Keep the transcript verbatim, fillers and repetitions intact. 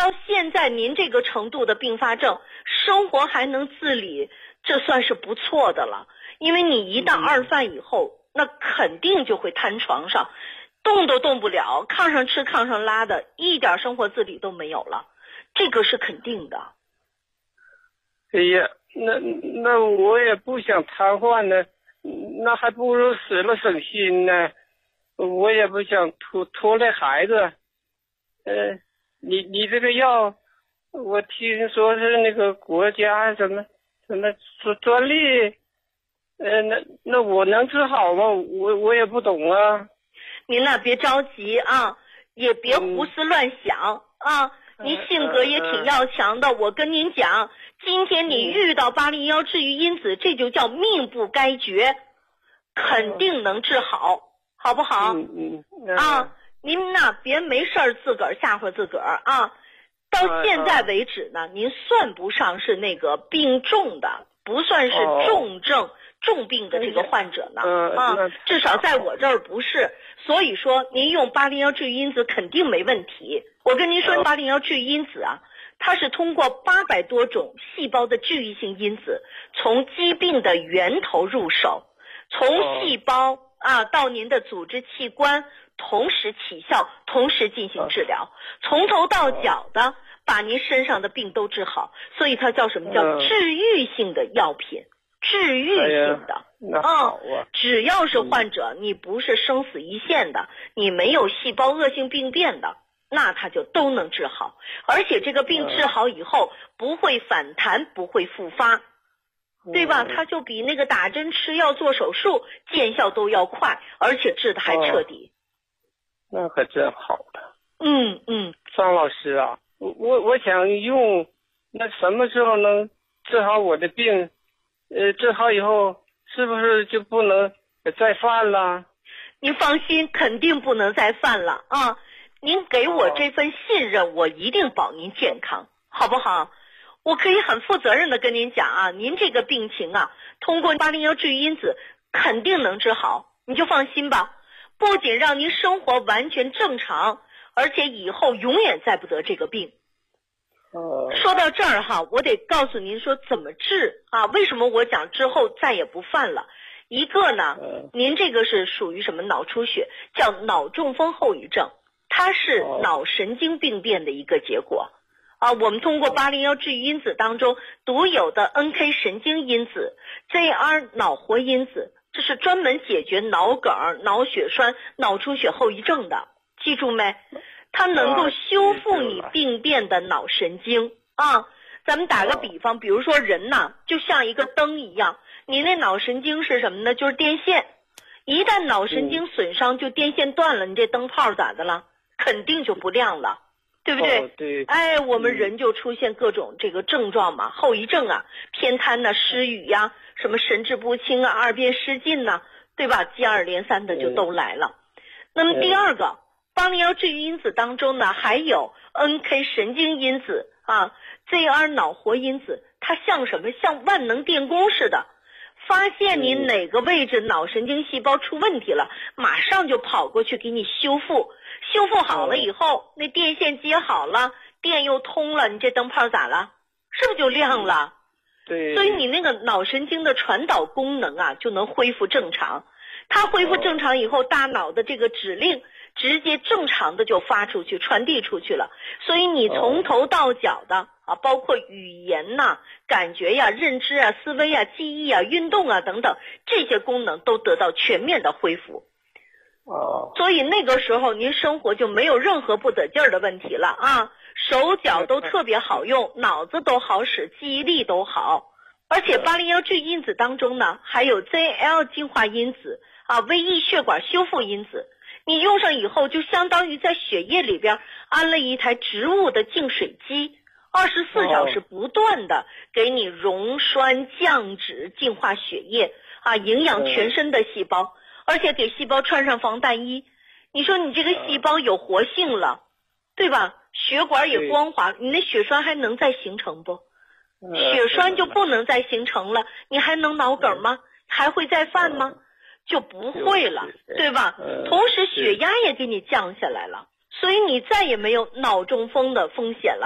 到现在您这个程度的并发症，生活还能自理，这算是不错的了。因为你一旦二犯以后，嗯、那肯定就会瘫床上，动都动不了，炕上吃炕上拉的，一点生活自理都没有了，这个是肯定的。 哎呀，那那我也不想瘫痪呢，那还不如死了省心呢。我也不想拖拖累孩子。呃，你你这个药，我听说是那个国家什么什么专专利，呃，那那我能治好吗？我我也不懂啊。 您呐，别着急啊，也别胡思乱想、嗯、啊。您性格也挺要强的，我跟您讲，今天你遇到八零幺治愈因子，这就叫命不该绝，肯定能治好，好不好？ 嗯嗯啊，您呐别没事儿自个儿吓唬自个儿啊。到现在为止呢，您算不上是那个病重的，不算是重症、重病的这个患者呢啊，至少在我这儿不是。所以说，您用八零幺治愈因子肯定没问题。我跟您说，八零幺治愈因子啊，它是通过八百多种细胞的治愈性因子，从疾病的源头入手，从细胞啊到您的组织器官同时起效，同时进行治疗，从头到脚的把您身上的病都治好，所以它叫什么叫治愈性的药品，治愈性的。 那好啊， 只要是患者，你不是生死一线的，你没有细胞恶性病变的，那它就都能治好，而且这个病治好以后不会反弹，不会复发，对吧？它就比那个打针吃药做手术见效都要快，而且治得还彻底。 那可真好了。 嗯嗯， 张老师啊，我我我想用，那什么时候能治好我的病？呃，治好以后是不是就不能再犯了？ 您放心，肯定不能再犯了啊！您给我这份信任，我一定保您健康，好不好？我可以很负责任的跟您讲啊，您这个病情啊，通过八零幺治愈因子肯定能治好，你就放心吧。不仅让您生活完全正常，而且以后永远再不得这个病。说到这儿哈，我得告诉您说怎么治啊？为什么我讲之后再也不犯了？一个呢，您这个是属于什么脑出血，叫脑中风后遗症，它是脑神经病变的一个结果啊。我们通过八零幺治愈因子当中独有的 N K 神经因子、J R 脑活因子，这是专门解决脑梗、脑血栓、脑出血后遗症的，记住没？它能够修复你病变的脑神经啊。咱们打个比方，比如说人呐，就像一个灯一样，你那脑神经是什么呢？就是电线。一旦脑神经损伤，就电线断了，你这灯泡咋的了？肯定就不亮了，对不对？ 哦、对。 哎，我们人就出现各种这个症状嘛，后遗症啊，偏瘫呐、失语呀、啊，什么神志不清啊、二便失禁呐、啊，对吧？接二连三的就都来了。那么第二个。八零幺治愈因子当中呢，还有 N K 神经因子啊 ，J R 脑活因子，它像什么？像万能电工似的，发现你哪个位置脑神经细胞出问题了，马上就跑过去给你修复。修复好了以后，那电线接好了，电又通了，你这灯泡咋了？是不是就亮了？ 对。 所以你那个脑神经的传导功能啊，就能恢复正常。它恢复正常以后，大脑的这个指令直接正常的就发出去，传递出去了。所以你从头到脚的啊，包括语言呐、啊、感觉呀、认知啊、思维啊、记忆啊、运动啊等等，这些功能都得到全面的恢复。 哦。 所以那个时候您生活就没有任何不得劲儿的问题了啊，手脚都特别好用，脑子都好使，记忆力都好。而且八零幺治愈因子当中呢，还有 J L 净化因子啊、微溢血管修复因子。你用上以后，就相当于在血液里边安了一台植物的净水机，二十四小时不断的给你溶栓降脂净化血液啊，营养全身的细胞，而且给细胞穿上防弹衣。你说你这个细胞有活性了，对吧？血管也光滑，你那血栓还能再形成不？血栓就不能再形成了，你还能脑梗吗？还会再犯吗？就不会了，对吧？同时血压也给你降下来了，所以你再也没有脑中风的风险了。